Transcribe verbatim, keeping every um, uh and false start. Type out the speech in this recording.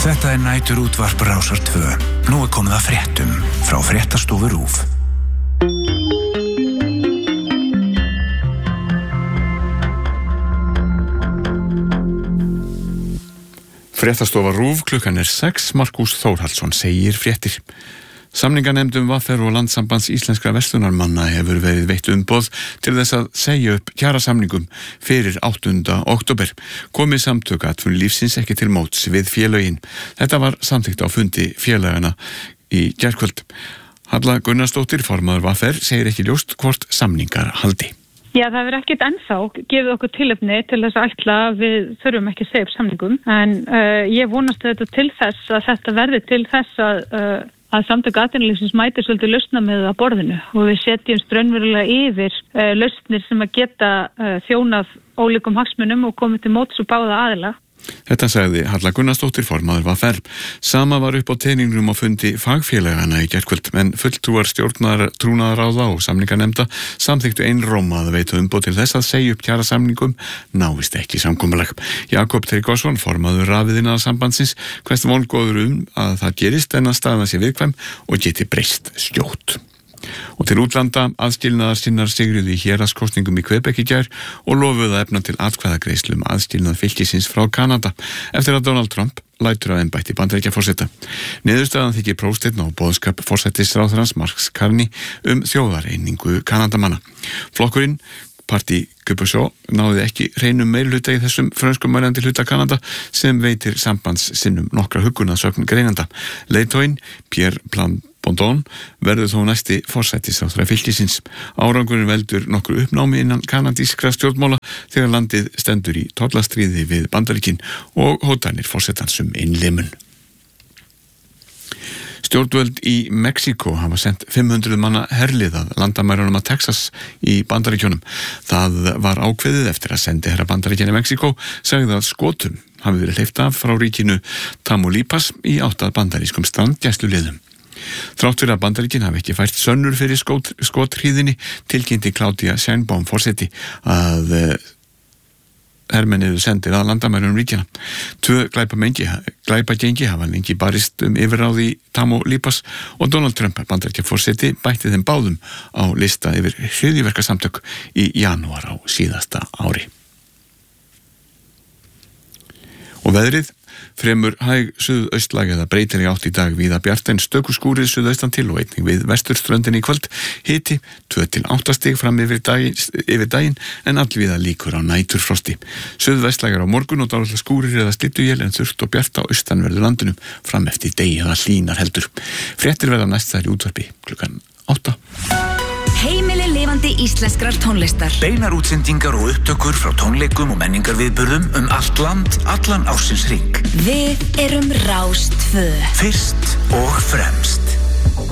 Þetta er næturútvarp Rásar tvö. Nú er komið að fréttum frá fréttastofu RÚV. Fréttastofa RÚV, klukkan er sex. Markús Þórhallsson segir fréttir. Samninganefndum V R og Landssambands íslenskra verslunarmanna hefur verið veitt umboð til þess að segja upp kjarasamningum fyrir áttunda október. Komið samtök atvinnulífsins ekki til móts við félögin. Þetta var samþykkt á fundi félagana í gærkvöld. Halla Gunnarsdóttir, formaður V R, segir ekki ljóst hvort samningar haldi. Já, það er ekkert ennþá gefið okkur tilefni til þess að ætla að við þurfum ekki að segja upp samningum. En uh, ég vonast þetta til þess að þetta verði til þess að uh, að samtök atvinnulífsins mætir svolítið lausna með að borðinu og við setjum straunverulega yfir uh, lausnir sem að geta uh, þjónað ólíkum hagsmunum og komið til móts og báða aðila. Þetta sagði Halla Gunnarsdóttir, formaður V R. Sama var upp á teiningnum á fundi fagfélagana í gærkvöld, en fulltrúar stjórnar trúnaðaráða og samninganemnda samþykktu einróma að veita umboð til þess að segja upp kjarasamningum náist ekki samkomulag. Jakob Tryggvason, formaður Rafiðnaðarsambandsins, kveðst vongóður um að það gerist en að staðan sé viðkvæm og geti breyst skjótt. Og til útlanda aðskilnaðar sinnar sigruðu í héraðskosningum í Quebec í gær og lofuðu að efna til atkvæðagreiðslu um aðskilnað fylkisins frá Kanada eftir að Donald Trump lætur af embætti Bandaríkjaforseta. Niðurstaðan þykir prófsteinn á boðskap forsætisráðherrans Marks Carney um þjóðareiningu Kanadamanna. Flokkurinn Parti Québécois náði ekki hreinum meirihluta í þessum frönskumælandi hluta Kanada sem veitir sambands sinnum nokkra huggunað sögn greinanda. Leiðtoginn Pierre Plamondon verður þó næsti forsætisráðherra fylkisins. Árangurinn veldur nokkru uppnámi innan kanadískra stjórnmála þegar landið stendur í tollastríði við Bandaríkin og hótanir forsetans um innlimun. Stjórnvöld í Mexíkó hafa sendt fimm hundruð manna herlið að landamærunum að Texas í Bandaríkjunum. Það var ákveðið eftir að sendiherra Bandaríkjanna í Mexíkó sagði að skotum hafi verið hleypt af frá ríkinu Tamaulipas í átt að bandarískum strandgæsluliðum. Þrátt fyrir að Bandaríkin hafi ekki fært sönnur fyrir skot, skothríðinni tilkynnti Claudia Sheinbaum forseti að hermenniðu sendir að landamærunum ríkjana. Tvö glæpamengi, glæpagengi hafa lengi barist um yfirráð í Tamaulipas og Donald Trump, Bandaríkjaforseti, bætti þeim báðum á lista yfir hryðjuverkasamtök í janúar á síðasta ári. Og veðrið, fremur hæg suðaustlæg eða breytileg átt í dag víða bjart en stöku skúrir suðaustan til og einnig við vesturströndinni í kvöld. Hiti tvö til átta stig fram yfir daginn, yfir daginn en allvíða líkur á næturfrosti. Suðvestlægar á morgun og dálitla skúrir eða slydduél en þurrt og bjart á austanverðu landinu fram eftir degi eða hlýnar heldur. Fréttir verða næst þær í útvarpi klukkan átta. Heimili lifandi íslenskrar tónlistar. Beinar útsendingar og upptökur frá tónleikum og menningarviðburðum um allt land, allan ársins hring. Við erum Rás tvö. Fyrst og fremst.